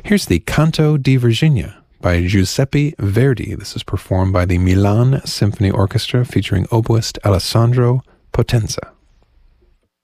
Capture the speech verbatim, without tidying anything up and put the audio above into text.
Here's the Canto di Virginia by Giuseppe Verdi. This is performed by the Milan Symphony Orchestra featuring oboist Alessandro Potenza.